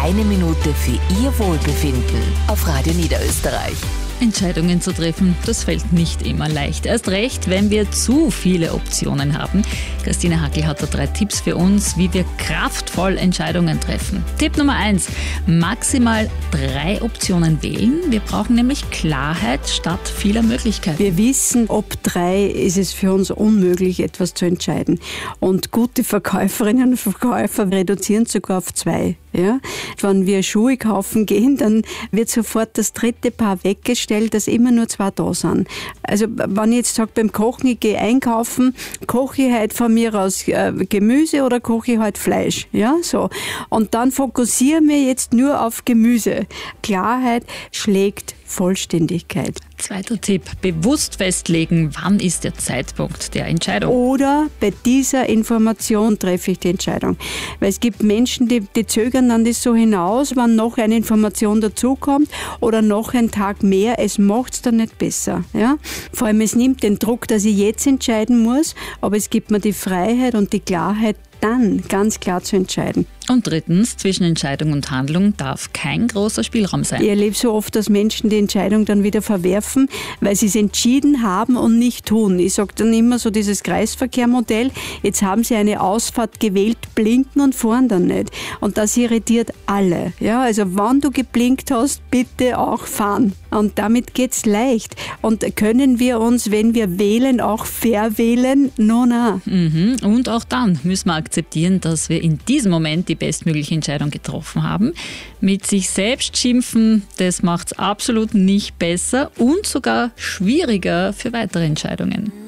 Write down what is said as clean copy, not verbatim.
Eine Minute für Ihr Wohlbefinden auf Radio Niederösterreich. Entscheidungen zu treffen, das fällt nicht immer leicht. Erst recht, wenn wir zu viele Optionen haben. Christine Hackel hat da 3 Tipps für uns, wie wir kraftvoll Entscheidungen treffen. Tipp Nummer 1, maximal 3 Optionen wählen. Wir brauchen nämlich Klarheit statt vieler Möglichkeiten. Wir wissen, ob 3 ist es für uns unmöglich, etwas zu entscheiden. Und gute Verkäuferinnen und Verkäufer reduzieren sogar auf 2. Ja? Wenn wir Schuhe kaufen gehen, dann wird sofort das 3. Paar weggestellt, dass immer nur 2 da sind. Also wenn ich jetzt sage, beim Kochen, ich gehe einkaufen, koche ich halt von mir aus Gemüse oder koche ich halt Fleisch. Ja, so. Und dann fokussieren wir jetzt nur auf Gemüse. Klarheit schlägt Vollständigkeit. 2. Tipp, bewusst festlegen, wann ist der Zeitpunkt der Entscheidung. Oder bei dieser Information treffe ich die Entscheidung. Weil es gibt Menschen, die zögern dann das so hinaus, wann noch eine Information dazukommt oder noch ein Tag mehr. Es macht es dann nicht besser. Ja? Vor allem, es nimmt den Druck, dass ich jetzt entscheiden muss, aber es gibt mir die Freiheit und die Klarheit, dann ganz klar zu entscheiden. Und 3, zwischen Entscheidung und Handlung darf kein großer Spielraum sein. Ich erlebe so oft, dass Menschen die Entscheidung dann wieder verwerfen, weil sie es entschieden haben und nicht tun. Ich sage dann immer so dieses Kreisverkehrmodell, jetzt haben sie eine Ausfahrt gewählt, blinken und fahren dann nicht. Und das irritiert alle. Ja, also wenn du geblinkt hast, bitte auch fahren. Und damit geht's leicht. Und können wir uns, wenn wir wählen, auch verwählen? No. Und auch dann müssen wir akzeptieren, dass wir in diesem Moment die bestmögliche Entscheidung getroffen haben. Mit sich selbst schimpfen, das macht es absolut nicht besser und sogar schwieriger für weitere Entscheidungen.